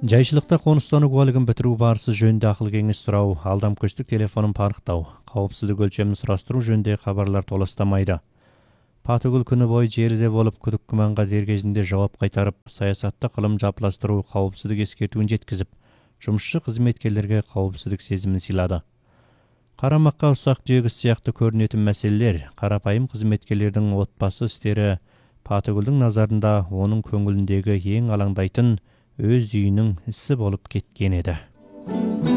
Жайшылықта қоныстану куәлігін бітіру барысы жөнінде ақыл кеңес сұрау, алдамкөштік телефонын парықтау, қауіпсіздік өлшемін сұрастыру жөнінде хабарлар толастамайды. Патөгүл күні бойы жерде болып, күдік күмәнға дер кезінде жауап қайтарып, саясатта қылым жапыластыру, қауіпсіздік ескертуін жеткізіп, жұмысшы қызметкерлерге қауіпсіздік сезімін сыйлады. Қарамаққа ұсақ түйегіс сияқты көрінетін мәселелер, қарапайым қызметкерлердің отбасы істері Патөгүлдің назарында оның көңіліндегі ең алаңдайтын өз үйінің ісі болып кеткен еді.